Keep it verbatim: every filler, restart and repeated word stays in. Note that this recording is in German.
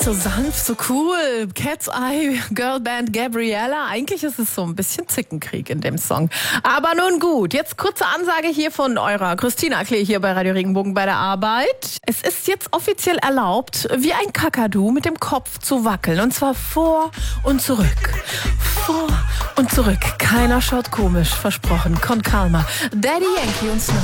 so sanft, so cool. Cat's Eye, Girlband Gabriella. Eigentlich ist es so ein bisschen Zickenkrieg in dem Song. Aber nun gut, jetzt kurze Ansage hier von eurer Christina Klee hier bei Radio Regenbogen bei der Arbeit. Es ist jetzt offiziell erlaubt, wie ein Kakadu mit dem Kopf zu wackeln. Und zwar vor und zurück. Vor und zurück. Keiner schaut komisch, versprochen. Con calma. Daddy Yankee und Snow.